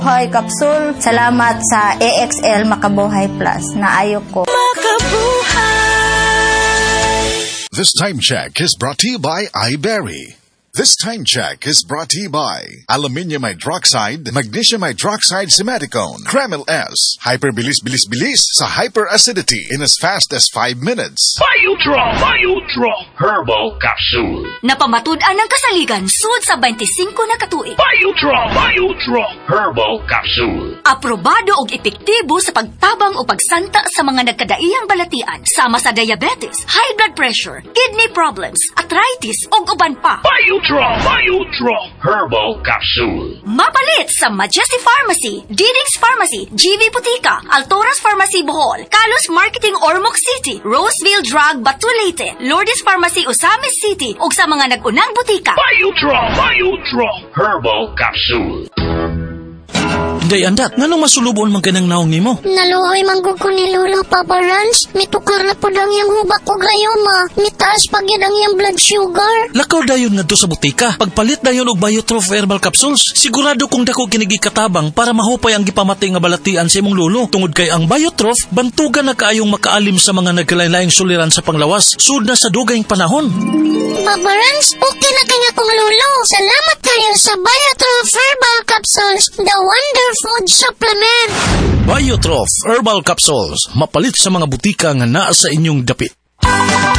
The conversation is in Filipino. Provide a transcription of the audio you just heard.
Hoy, Kapsul, salamat sa AXL Makabuhay Plus. Naayok ko. This time check is brought to you by iBerry. This time check is brought to you by Aluminium Hydroxide, Magnesium Hydroxide Simaticone, Kreml S, Hyperbilis-bilis-bilis sa hyperacidity in as fast as 5 minutes. Biodraw Herbal Capsule. Napamatud-an ng kasaligan sud sa 25 na katuig. Biodraw Herbal Capsule. Aprobado og epektibo sa pagtabang o pagsanta sa mga nagkadaiyang balatian sama sa diabetes, high blood pressure, kidney problems, arthritis ug uban pa. Biodraw Herbal Capsule. Mapalit sa Majesty Pharmacy, Didix Pharmacy, GV Butika, Altoras Pharmacy Bohol, Kalos Marketing Ormoc City, Roseville Drug Batulete, Lourdes Pharmacy Osamis City ug sa mga nag-unang butika. Biodraw Herbal Capsule. Day andat, nganong masulubon man kanang naong nimo? Naluoy manggug ko ni Lolo, Papa Rans. Mitukar na po lang yung hubak ko gayoma. Mitaas pag yan ang yung blood sugar. Lakaw dayon nga do sa butika. Pagpalit dayon og Biotrof Herbal Capsules, sigurado kung dako kinigi katabang para mahupay ang gipamatay nga balatian sa imong lolo. Tungod kay ang Biotrof, bantugan na kaayong makaalim sa mga nagkalain-laing suliran sa panglawas. Sud na sa dugayng panahon. Papa Rans, okay na kaya kong lolo. Salamat kayo sa Biotrof Herbal Capsules, the wonder food supplement. Biotrof Herbal Capsules, mapalit sa mga butika nga naa sa inyong dapit.